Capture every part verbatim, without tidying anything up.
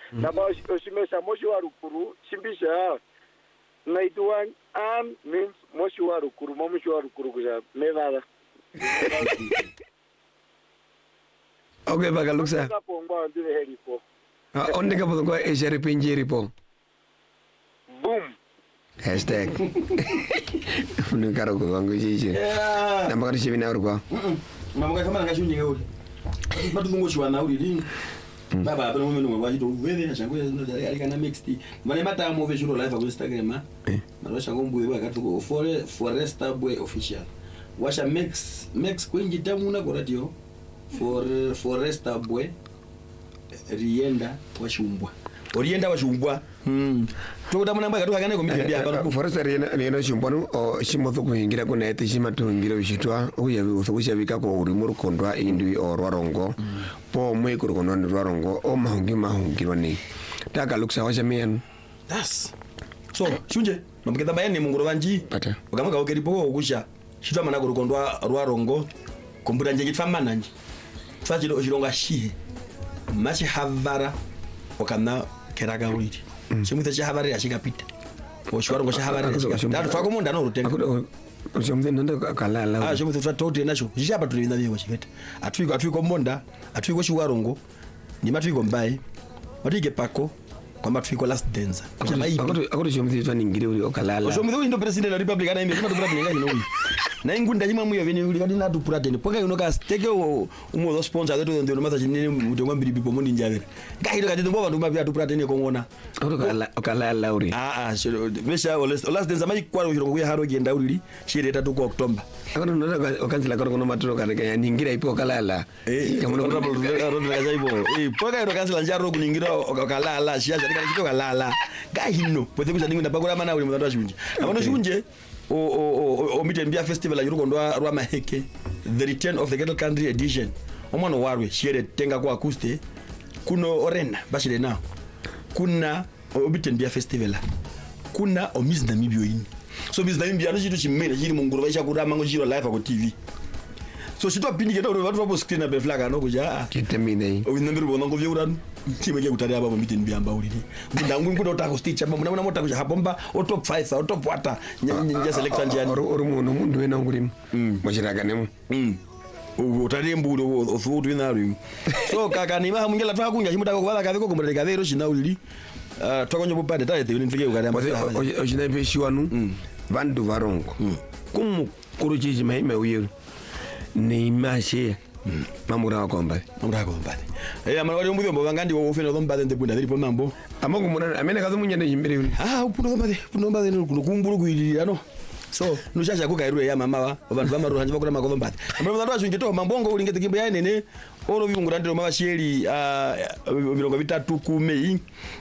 na ba osimesa moshi wa rukuru chimbisha naituan am means moshi wa rukuru moshi wa rukuru kuja mevada. Okay, bakaluksa. Kapongwa ndile helipo. Ah, onde kapongwa ejeri pinjiri po. Boom. Hashtag. Munu karo ko wangu chichi. Na makati chibi na urukwa. Mama kama nakashunye ngori. Batu ngo shwa na uri. Baba hapa mimi ndo wajito wewe changu ya kana mixed. Mane mata mo vejuro live kwa Instagram. Marosha ngombu iwa katuko for Foresta Boy official. Washa mix mix kwingi tamu na kwa radio. For Foresta Boy Rienda washumbwa. Orienda washumbwa. Mm. Tukuta mwana mbaka tukagane ko mitembea hapa. Foresta Rienda Rienda shumbwanu o shimotho kuingira kuna eti shimatungira ushitwa uya uthugusha bika ko uri murukondwa indwi o rwarongo. Po mwe kurukono ni rwarongo o mahungi mahungirwa ni. Taka luksa washa mienu. Das. So, shunje, mabiketa bayani munguro banji. Pata. Ukamaka okeripo ogusha. Shitwa mana kurukondwa rwarongo. Kumbura nje gitfama nanji. Twajiro ojironga shihe. Machi havara wakana keraga uriri. Chimutse cha havara yashikapita. Oshwarongo cha havara yashikapita. Ndatu twakomunda no rutenga. Chomze nndo kalala. Ah, chomze twatote nacho. Jishaba tulina byo chiketa. Atwiko atwiko monda, atwiko shiwarongo. Ni matwiko mbaye. Matwike pako. Kwa matwiko last dancer. Akoto akoto chomze twaningire uri okalala. Chomze uri ndo president wa republic ana imbe ndo president ngani no. Na ingunda jima muyo veni uri kadi na tu purate. Poka unoka steke o umo sponsor zetu ndo mata chinene mutengwa mbiri bipo mundi njavera. Ngahiro kadi ndo baba ndo mabya tu purate ne kongona. Okalala okalala uri. Ah ah mesha last dancer mai kwa urongo ya haro genda uri shire tatu kwa October. Akoto ndo okansila kono kono maturo kana kaya ningira ipo okalala. Eh kama ndo ndo kaza ipo. Eh poka ndo kansila njaro kuningira okalala shia zalika kito okalala. Ngahino pote kuza ningu ndapakura mana uri mutandwa shunje. Abono shunje o o o mitembea festival ya yuruko ndo rwa maheke the return of the cattle country edition omwana warwe shere tenga kwa akuste kuno orena bashire na kuna omitembea festival kuna o Miss Namibia ini so Miss Namibia no chitu chimene chiri munguru vaisha kurama ngo chiro live kwa T V so chitu apindike ndo vatu vapo screen abe flag ano kuja kitemine o nambiro bona ngo vyuranu chime ke kutari aba mitembea amba uri ndangu ngundo utako stitch amba muna mota kuja hapomba o top five o top water nya selection njani ori munhu mundu wena ngurimo muchiraganemo mm utari mbudo ofutu inari so kaka ni maha mungela twakunja chimuta kuvala kaveko kumureka kavero chinaulili uh twakonyo popade taite unifike ukariamba ochina peshiwanu vandu varongo kumu kuruchichi maime uyeru ni mashe mamura komba mamura komba eh amana wali mbuyo mbanga ndi ofena zombade ndebunda zili pomambo amako muna amene kazo munyane chimbere uli ah upuno zombade punomba zeno kumburu kuilira no so nushasha kukairwe ya mama wa vantu vamaruhanje vakura makovo mbati ambapo vantu vazvingeto mambongo ulingete kimbo yanene olo vivungura ndiro mavasheri uh milongo vitatu kumei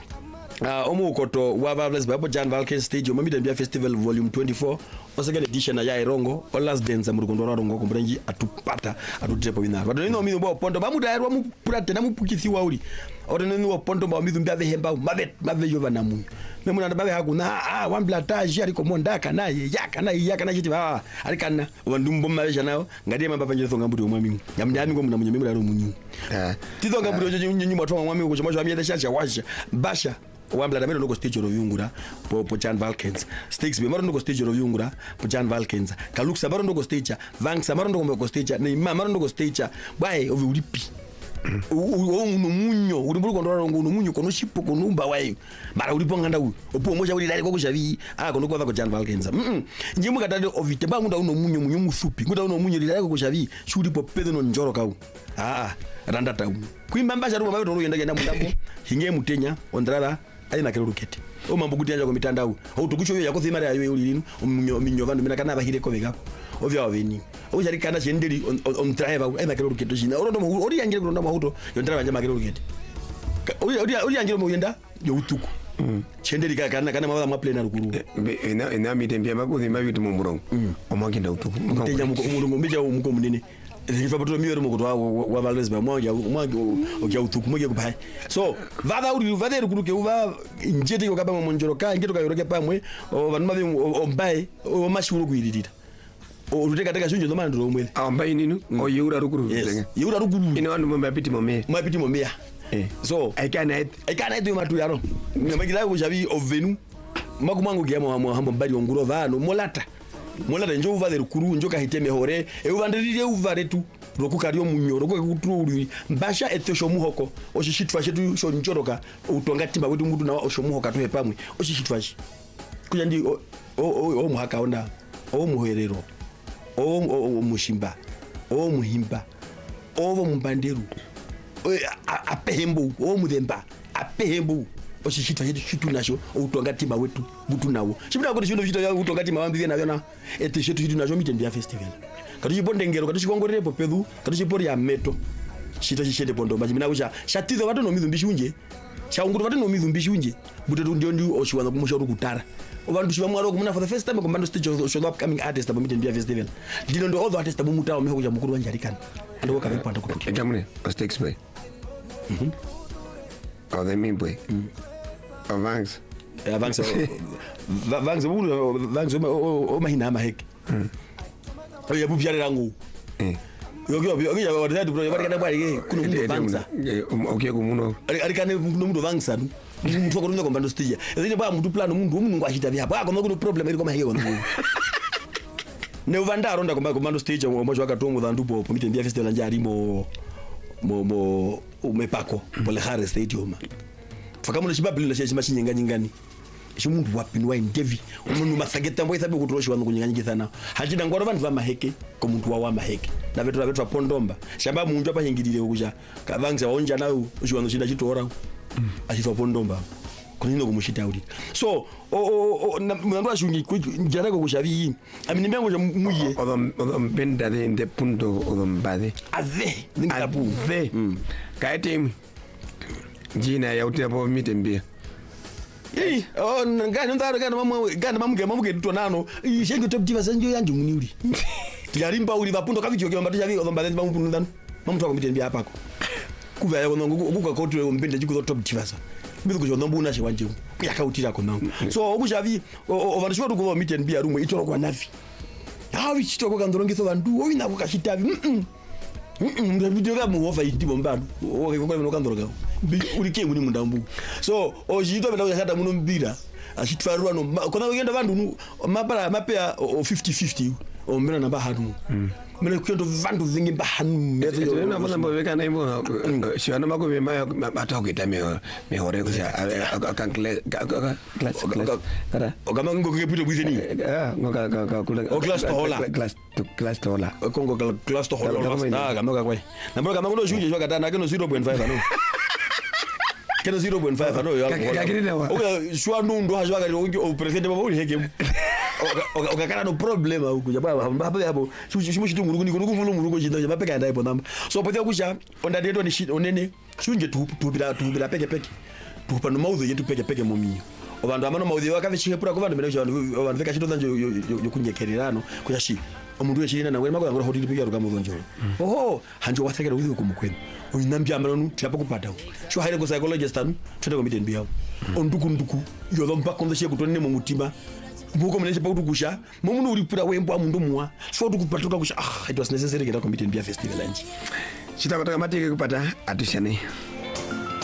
uh omukoto wa Vables Babo Jan Valken stage omitembea festival volume twenty-four o second edition ya Irongo o last dance murukondo wa Rongo kumburenji atupata atutepo winaro wado nino mizo bo pondo bamudairwa mu purate na mupukithiwa uli odo nino pondo ba mizo mbya vehemba mavet maveyo vana munyu memuna ndababe hakuna ah wambla taji ariko mondaka naye yaka naye yaka na chiti ba arikana wandumbo mabesha nayo ngadi mamba panje thonga mbudo mwami yamnyami ko muna munyu memura ro munyu eh tithonga mbudo nyu nyu matonga mwami ko chama chwa shasha washa basha wambla damero ndoko stage of yungura po po Jan Valkens stakes be maro ndoko stage of yungura po Jan Valkens kaluksa maro ndoko stage vanks maro ndoko stage na ima maro ndoko stage bwae ovi ulipi o munyo uri muri kondora ngo munyo kono shipo konumba wayo mara uri ponganda u opo moja uri dali ko kushavi ah kono kwa ko Jan Valkens mm nje mukatade ovite ba ngunda uno munyo munyo musupi ngunda uno munyo dali ko kushavi shuri po pedo no njoro kau ah randa tawu kuimba mbasha ruba mayo ndo yenda yenda mundambo hinge mutenya ondrara aina kero rukete o mambo kutanja kwa mitandao au tukucho yo yako thimara yayo ulinu omunyo minyo vandu mina kana bahire ko vega ovya oveni o jari kana chendeli on driver aina kero rukete jina oro ndo ori yangire ndo mahuto yo ndara banja makero rukete ori ori ori yangire mo yenda yo utuku chendeli kana kana mabala maplena rukuru ina ina mitembea bakuthimba vitu mu murongo omakinda utuku mutenya mu murongo mbija umuko munene If I put a mirror, wa Vables by Moya, Moya, utuku moja kupai. So, vada uri vada rukuruke uva njete yo kaba monjoroka ngeto ka yoroke pamwe o vanuma vi ombai o mashuru kuiririra. O ruteka teka shunjo domando omwe. Ombai ninu o yura rukuru. Yura rukuru. Ina wandu mwe mapiti momea. Mapiti momea. so I can it I can it matu yaro ngamagira ko javi ovenu makumangu giamo hambo hambo mbali onguro vano molata molata njo uva rukuru njo kahiteme hore e uvandiririe uva retu rokukario munyoro ko kuturi mbasha etosho muhoko oshishitwa chetu sho njoroka utonga timba wetu mutu na osho muhoka to pamwe oshishitwa shi kuja ndi o o muhaka ona o muherero o mushimba o muhimba o mumbanderu apehembu o mudemba apehembu oshishitwa chetu chitu nasho utonga timba wetu mutu nawo chibira kuti chino chito utonga timba wambi na yona etosho chitu nasho mitendi ya festival katichiponde ngero katichikongorerepo pedu katichipori ya meto chito chichende pondo machimina kucha chatizo vato no mizumbi shunje chaunguru vato no mizumbi shunje butetu ndio ndio oshiwana kumusha uri kutara vantu chivamwaro kumuna for the first time kombando stage of show upcoming artist abo mitendi ya festival ndino ndo all the artists abo mutawo meho kuja mukuru wanjarikana ando ka panda kutoka jamune stakes play mhm oh they mean boy avance avance avance bulu avance o mahina maheke oya bubjare rangu eh yokiyo yokiyo wadatu bro yabari kana bari kuno mtu vangsa okay kumuno ari kana kuno mtu vangsa mtu akorunza kombando stage ezine ba mtu plan mundu umuntu ngwashita bya ba koma kuno problem iri koma hiyo ndo ne uvanda ronda komba kombando stage omwacho akatongo dhandu popo mitendi ya festival njari mo mo mo umepako pole hare stadium fakamuno chibabili la chima chinyanga nyingani chimuntu wapinwa indevi umuntu masageta mbo isabe kutroshi wanu kunyanyikisa na hachida ngoro vantu va maheke ko muntu wa maheke na vetu vetu pondomba shamba muntu apa hingirire kuja kavangza onja nawo uchiwano chida chitora achitwa pondomba kunino kumushita uri so o mwandu ashungi njana ko kushavi amini mbengo muye odombenda de de punto odombade ave ningapu ve kaete jina ya utiapo mitembia Eh, oh ngani ndaro ngani mamu ngani mamuge mamuge tutonano ishengo top diva sanjo yanje munuri tiyarimba uri vapundo kavicho ke mbatisha vi odomba ndi mamupundu ndano mamutu akomitendi apa ko kuva yako nongo ukuka kotu ombende chikuzo top diva sa bizo kujo ndombu una shewanje yakautira ko nango so okushavi ovantu shwa tukuva mitendi ya rumwe itoro kwa navi hawi chitoko kandorongiso vantu ovina kukashitavi mm mm ndabidio ka muhofa idibo mbadu oke kokole nokandoroka ulike muni mundambu so ojito bela yakata muno mbira ashitwarwa no kona kugenda vantu mapara mapea fifty fifty ombena namba hanu mele kuyendo vantu vingi bahanu mezo na bona mbeka na imbo shwana makobe ma atokita me me hore kuja kan class kara ogama ngo kepito bwizeni ah ngoka ka kula class to hola class to class to hola kongo class to hola ah kama kwa na mbona kama ngo shuje shwa katana keno zero point five ano keno zero point five ano yo oka shwa nundu hajwa kali o president baba uli heke oka kana no problem huko jaba hapa hapo shimu shitu ngurugu ni ngurugu vulu ngurugu jinda jaba peka ndaipo namba so pote kusha onda deto ni shit onene shunje tu tu bila tu bila peke peke tu pa no mauzo yetu peke peke mominyo obantu amano mauzo wakavishike pura kuvandu bene abantu abantu veka chito nje yo kunyekererano kuyashi omuntu weshirina nawe mako ngoro hotili pika ruka mudonjo oho hanjo wathekera uthi kumukwenu oyinambya amalonu tiapa kupata sho haire ko psychologist anu twende ko miten biyawo onduku nduku yo lomba kondo she kutone mu mutima buko mnese pa kutusha momuntu uri pura wembo amundu muwa so tukupatuka kusha ah it was necessary kera ko miten biya festival anje chita kutaka matike kupata atushane